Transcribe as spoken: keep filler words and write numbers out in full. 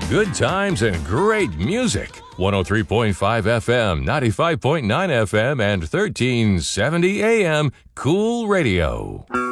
Good times and great music. one oh three point five F M, ninety-five point nine F M, and thirteen seventy A M Cool Radio.